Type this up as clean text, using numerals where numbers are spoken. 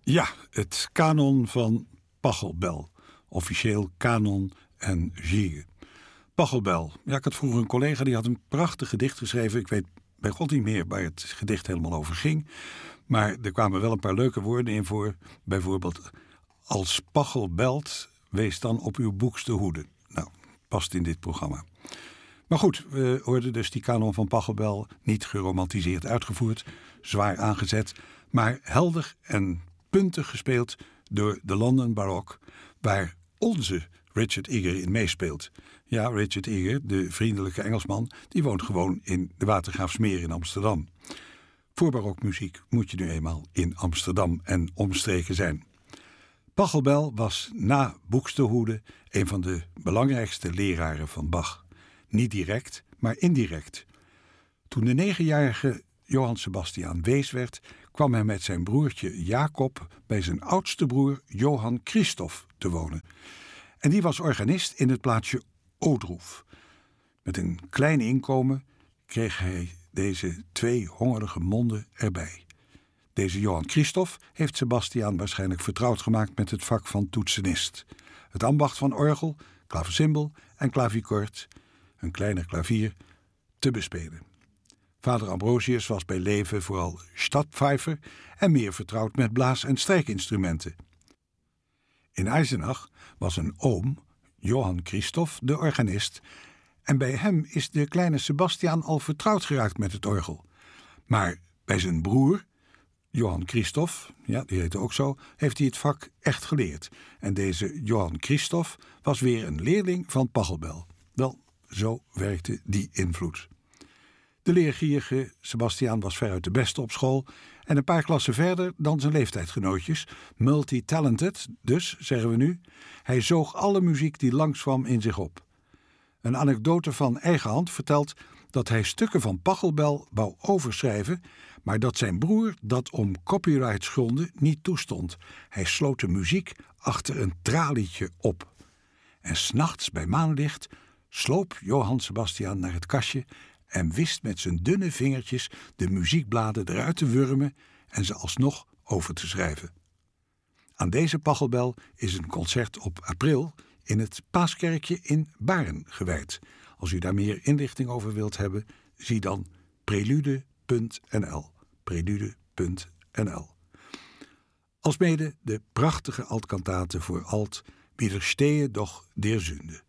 Ja, het kanon van Pachelbel. Officieel kanon en Gigue. Pachelbel. Ja, ik had vroeger een collega die had een prachtig gedicht geschreven. Ik weet bij God niet meer waar het gedicht helemaal over ging. Maar er kwamen wel een paar leuke woorden in voor. Bijvoorbeeld, als Pachel belt, wees dan op uw boekste hoede. Nou, past in dit programma. Maar goed, we hoorden dus die kanon van Pachelbel niet geromantiseerd uitgevoerd, zwaar aangezet, maar helder en puntig gespeeld door de London Baroque, waar onze Richard Eager in meespeelt. Ja, Richard Eager, de vriendelijke Engelsman, die woont gewoon in de Watergraafsmeer in Amsterdam. Voor barokmuziek moet je nu eenmaal in Amsterdam en omstreken zijn. Pachelbel was na Buxtehude een van de belangrijkste leraren van Bach. Niet direct, maar indirect. Toen de 9-jarige Johann Sebastian wees werd, kwam hij met zijn broertje Jacob bij zijn oudste broer Johann Christoph te wonen. En die was organist in het plaatsje Ohrdruf. Met een klein inkomen kreeg hij deze 2 hongerige monden erbij. Deze Johann Christoph heeft Sebastian waarschijnlijk vertrouwd gemaakt met het vak van toetsenist. Het ambacht van orgel, klavecimbal en klaviekord, een kleiner klavier, te bespelen. Vader Ambrosius was bij leven vooral stadpfeifer en meer vertrouwd met blaas- en strijkinstrumenten. In Eisenach was een oom, Johann Christoph, de organist, en bij hem is de kleine Sebastian al vertrouwd geraakt met het orgel. Maar bij zijn broer, Johann Christoph, ja, die heette ook zo, heeft hij het vak echt geleerd. En deze Johann Christoph was weer een leerling van Pachelbel. Wel, zo werkte die invloed. De leergierige Sebastian was veruit de beste op school en een paar klassen verder dan zijn leeftijdgenootjes. Multi-talented, dus, zeggen we nu. Hij zoog alle muziek die langskwam in zich op. Een anekdote van eigen hand vertelt dat hij stukken van Pachelbel wou overschrijven, maar dat zijn broer dat om copyrightsgronden niet toestond. Hij sloot de muziek achter een tralietje op. En 's nachts bij maanlicht sloop Johann Sebastian naar het kastje en wist met zijn dunne vingertjes de muziekbladen eruit te wurmen en ze alsnog over te schrijven. Aan deze Pachelbel is een concert op april in het Paaskerkje in Baren gewijd. Als u daar meer inlichting over wilt hebben, zie dan prelude.nl. Prelude.nl. Alsmede de prachtige altkantate voor alt Widerstehe doch der Sünde.